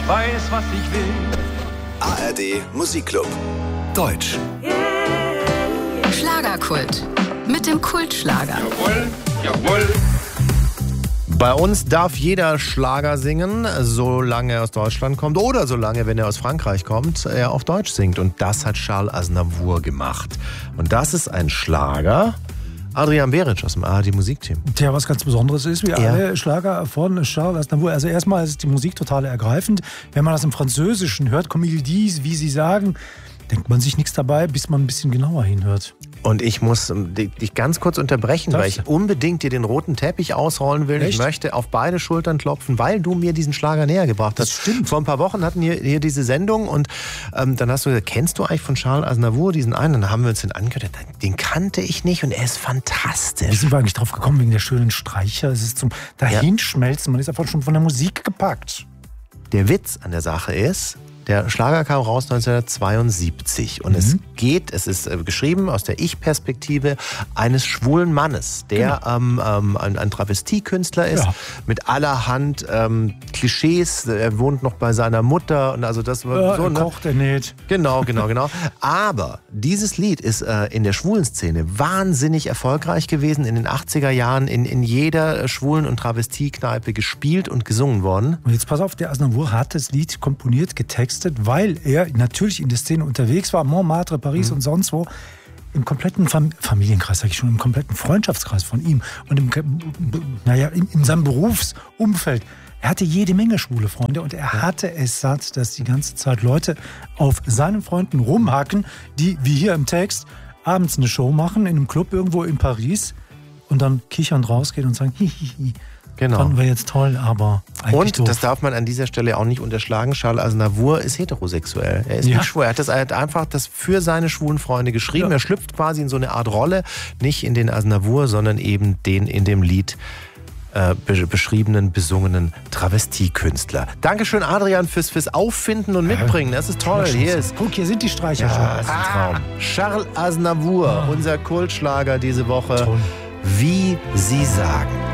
weiß, was ich will. ARD Musikclub. Deutsch. Schlagerkult. Mit dem Kultschlager. Jawohl, jawohl. Bei uns darf jeder Schlager singen, solange er aus Deutschland kommt oder solange, wenn er aus Frankreich kommt, er auf Deutsch singt. Und das hat Charles Aznavour gemacht. Und das ist ein Schlager. Adrian Beric aus dem ARD Musikteam. Tja, was ganz Besonderes ist, wie alle Schlager von Charles Aznavour. Also erstmal ist die Musik total ergreifend. Wenn man das im Französischen hört, comme il dit, wie sie sagen, denkt man sich nichts dabei, bis man ein bisschen genauer hinhört. Und ich muss dich ganz kurz unterbrechen, weil ich unbedingt dir den roten Teppich ausrollen will. Echt? Ich möchte auf beide Schultern klopfen, weil du mir diesen Schlager näher gebracht hast. Das stimmt. Vor ein paar Wochen hatten wir hier diese Sendung und dann hast du gesagt, kennst du eigentlich von Charles Aznavour diesen einen? Und dann haben wir uns den angehört. Den kannte ich nicht und er ist fantastisch. Wie sind wir eigentlich drauf gekommen, wegen der schönen Streicher? Es ist zum Dahinschmelzen. Man ist einfach schon von der Musik gepackt. Der Witz an der Sache ist, der Schlager kam raus 1972 und es ist geschrieben aus der Ich-Perspektive eines schwulen Mannes, der ein Travestiekünstler ist, mit allerhand Klischees. Er wohnt noch bei seiner Mutter und also das war so. Kocht er nicht. Genau. Aber dieses Lied ist in der schwulen Szene wahnsinnig erfolgreich gewesen, in den 80er Jahren in jeder schwulen- und Travestiekneipe gespielt und gesungen worden. Und jetzt pass auf, der Aznavour hat das Lied komponiert, getextet, weil er natürlich in der Szene unterwegs war, Montmartre, Paris und sonst wo, im kompletten Familienkreis, sage ich schon, im kompletten Freundschaftskreis von ihm und in seinem Berufsumfeld. Er hatte jede Menge schwule Freunde und er hatte es satt, dass die ganze Zeit Leute auf seinen Freunden rumhacken, die, wie hier im Text, abends eine Show machen in einem Club irgendwo in Paris und dann kichernd rausgehen und sagen, hihihi. Genau. Fanden wir jetzt toll, aber eigentlich und doof. das darf man an dieser Stelle auch nicht unterschlagen. Charles Aznavour ist heterosexuell. Er ist nicht schwul. Er hat einfach das für seine schwulen Freunde geschrieben. Er schlüpft quasi in so eine Art Rolle. Nicht in den Aznavour, sondern eben den in dem Lied beschriebenen, besungenen Travestiekünstler. Dankeschön, Adrian, fürs Auffinden und Mitbringen. Das ist toll. Guck, hier sind die Streicher schon. Das ist ein Traum. Charles Aznavour, unser Kultschlager diese Woche. Toll. Wie Sie sagen.